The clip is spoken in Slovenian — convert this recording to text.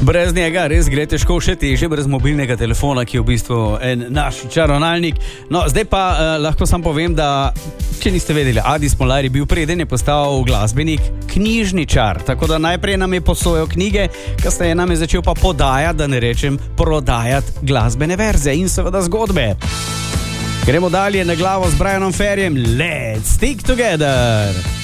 Brez njega res gre težko, še teže brez mobilnega telefona, ki je v bistvu en naš čarovnalnik. No, zdaj pa lahko sam povem, da če niste vedeli, Adi Smolar je bil preden je postal glasbenik knjižničar. Tako da najprej nam je posojal knjige, kasneje nam je začel pa podajati, da ne rečem prodajati glasbene verze in seveda zgodbe. Gremo dalje na glavo z Brianom Ferryjem. Let's stick together!